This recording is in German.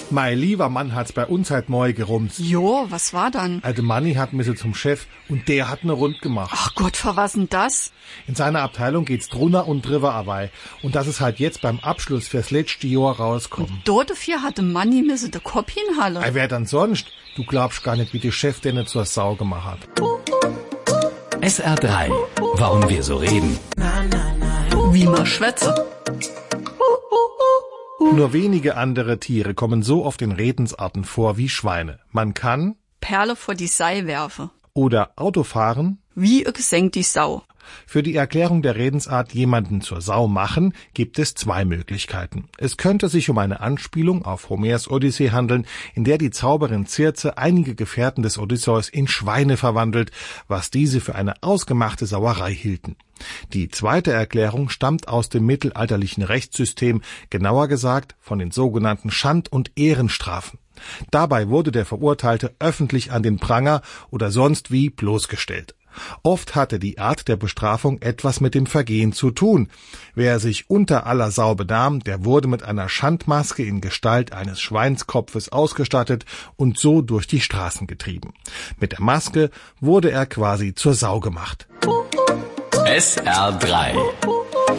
Mein lieber Mann hat's bei uns halt neu gerumst. Jo, was war dann? Alte Manni hat müsse zum Chef und der hat ne Rund gemacht. Ach Gott, für was denn das? In seiner Abteilung geht's drunter und drüber dabei. Und das ist halt jetzt beim Abschluss fürs letzte Jahr rauskommen. Dort dafür hatte Manni müsse de Kopf hinhallen. Wer denn sonst? Du glaubst gar nicht, wie die Chef denn zur Sau gemacht hat. SR3. Warum wir so reden. Wie man schwätze. Nur wenige andere Tiere kommen so oft in Redensarten vor wie Schweine. Man kann Perle vor die Sei werfe. oder Auto fahren. Wie gesenkt die Sau. Für die Erklärung der Redensart jemanden zur Sau machen, gibt es zwei Möglichkeiten. Es könnte sich um eine Anspielung auf Homers Odyssee handeln, in der die Zauberin Circe einige Gefährten des Odysseus in Schweine verwandelt, was diese für eine ausgemachte Sauerei hielten. Die zweite Erklärung stammt aus dem mittelalterlichen Rechtssystem, genauer gesagt von den sogenannten Schand- und Ehrenstrafen. Dabei wurde der Verurteilte öffentlich an den Pranger oder sonst wie bloßgestellt. Oft hatte die Art der Bestrafung etwas mit dem Vergehen zu tun. Wer sich unter aller Sau benahm, der wurde mit einer Schandmaske in Gestalt eines Schweinskopfes ausgestattet und so durch die Straßen getrieben. Mit der Maske wurde er quasi zur Sau gemacht. SR3